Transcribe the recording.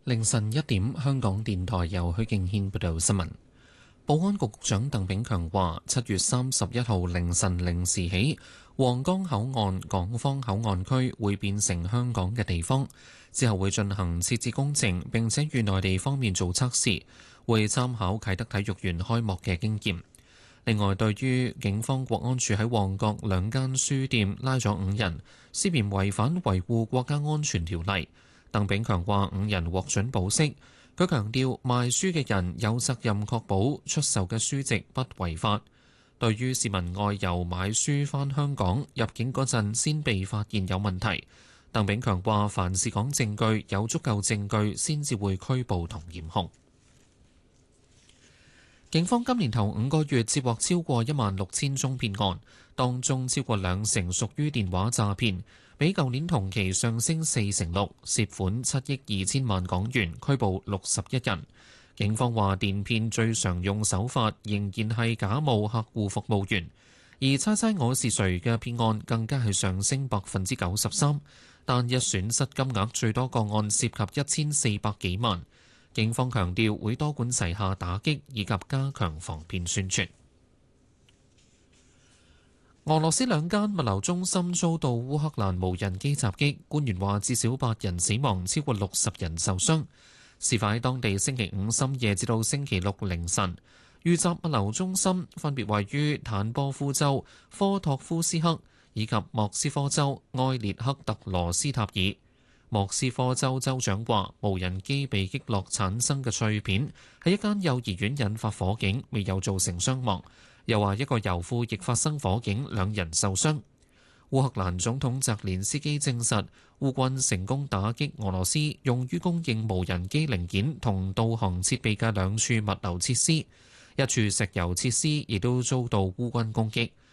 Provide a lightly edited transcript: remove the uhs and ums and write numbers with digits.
凌晨1點，香港電台由許敬軒報道新聞。保安局局長鄧炳強話：7月31號凌晨0時起，皇崗口岸港方口岸區會變成香港嘅地方，之後會進行設置工程，並且與內地方面做測試，會參考啟德體育園開幕嘅經驗。另外，對於警方國安處喺旺角2間書店拉咗5人，涉嫌違反維護國家安全條例。鄧炳強話5人獲准保釋，佢強調賣書嘅人有責任確保出售嘅書籍不違法。對於市民外遊買書返香港入境嗰陣先被發現有問題，鄧炳強話凡事講證據，有足夠證據先至會拘捕同檢控。警方今年頭5個月接獲超過16000宗騙案，當中超過20%屬於電話詐騙，比舊年同期上升46%，涉款7億2千萬港元，拘捕61人。警方話電騙最常用手法仍然係假冒客戶服務員，而猜猜我是誰嘅騙案更加係上升93%，單一損失金額最多個案涉及1400幾萬。警方強調會多管齊下打擊，以及加強防騙宣傳。俄羅斯2間物流中心遭到烏克蘭無人機襲擊，官員話至少8人死亡，超過60人受傷。事發喺當地星期5深夜至到星期6凌晨，遇襲物流中心分別位於坦波夫州科托夫斯克以及莫斯科州埃列克特羅斯塔爾。莫斯科州州長話，無人機被擊落產生嘅碎片喺一間幼兒園引發火警，未有造成傷亡。又話一個油庫亦發生火警，2人受傷。烏克蘭總統澤連斯基證實，烏軍成功打擊俄羅斯用於供應無人機零件同導航設備嘅2處物流設施，一處石油設施亦都遭到烏軍攻擊。